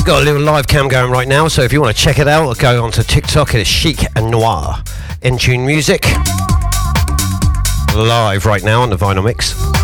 got a little live cam going right now, so if you want to check it out, go on to TikTok. It's Chic and Noir in tune music live right now on the vinyl mix.